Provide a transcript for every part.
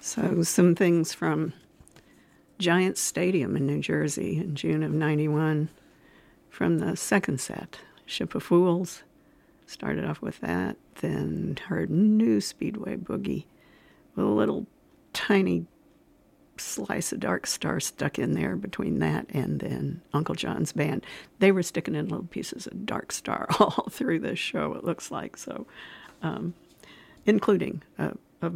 So some things from Giants Stadium in New Jersey in June of 91 from the second set, Ship of Fools. Started off with that, then heard New Speedway Boogie with a little tiny slice of Dark Star stuck in there between that and then Uncle John's band. They were sticking in little pieces of Dark Star all through this show, it looks like, so including a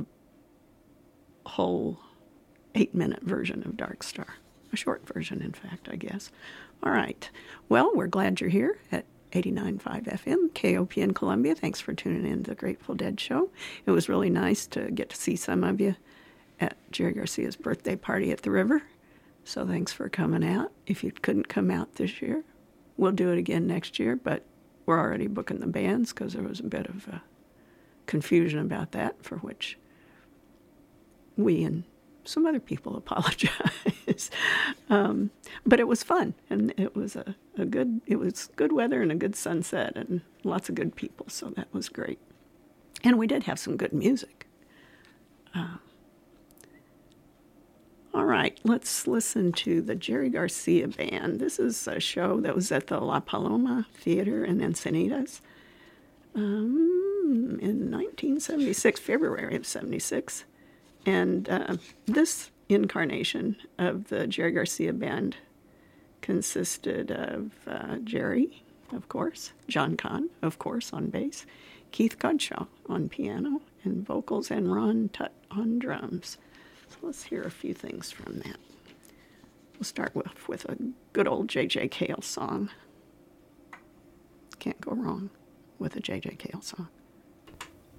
whole 8-minute version of Dark Star. A short version, in fact, I guess. All right. Well, we're glad you're here at 89.5 FM, KOP in Columbia. Thanks for tuning in to the Grateful Dead show. It was really nice to get to see some of you at Jerry Garcia's birthday party at the river. So thanks for coming out. If you couldn't come out this year, we'll do it again next year, but we're already booking the bands because there was a bit of confusion about that, for which we and some other people apologize. But it was fun, and it was it was good weather and a good sunset and lots of good people, so that was great. And we did have some good music. All right, let's listen to the Jerry Garcia Band. This is a show that was at the La Paloma Theater in Encinitas in 1976, February of 76. And this incarnation of the Jerry Garcia Band consisted of Jerry, of course, John Kahn, of course, on bass, Keith Godshaw on piano and vocals, and Ron Tutt on drums. So let's hear a few things from that. We'll start with a good old J.J. Cale song. Can't go wrong with a J.J. Cale song.